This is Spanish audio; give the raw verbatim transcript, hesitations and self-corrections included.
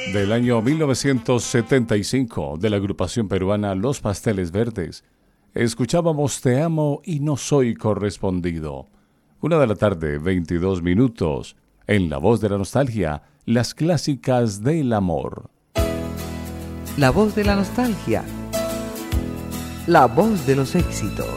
Del año mil novecientos setenta y cinco, de la agrupación peruana Los Pasteles Verdes, escuchábamos Te amo y no soy correspondido. Una de la tarde, veintidós minutos, en La Voz de la Nostalgia, las clásicas del amor. La Voz de la Nostalgia, la voz de los éxitos.